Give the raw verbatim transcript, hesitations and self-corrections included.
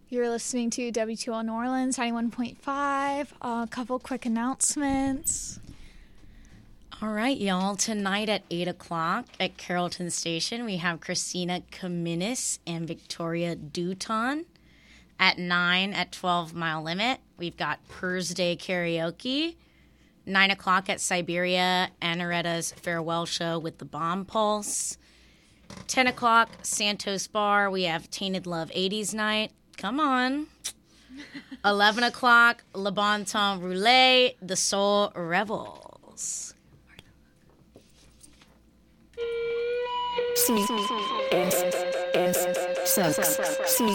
You're listening to W two L New Orleans ninety-one point five. Uh, a couple quick announcements. All right, y'all. Tonight at eight o'clock at Carrollton Station, we have Christina Kaminis and Victoria Duton. At nine at twelve Mile Limit, we've got Purrs Day Karaoke. nine o'clock at Siberia, Anaretta's Farewell Show with the Bomb Pulse. ten o'clock, Santos Bar, we have Tainted Love eighties Night. Come on. eleven o'clock, Le Bon Temps Roulette, The Soul Rebels. C S S six C